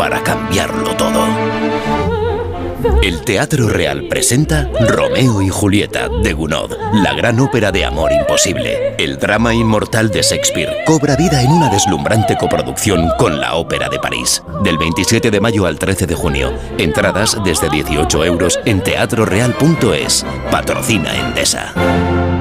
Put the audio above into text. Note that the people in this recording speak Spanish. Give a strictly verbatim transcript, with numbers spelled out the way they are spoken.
para cambiarlo todo. El Teatro Real presenta Romeo y Julieta, de Gounod, la gran ópera de amor imposible. El drama inmortal de Shakespeare cobra vida en una deslumbrante coproducción con la Ópera de París. Del veintisiete de mayo al trece de junio. Entradas desde dieciocho euros en teatro real punto es. Patrocina Endesa.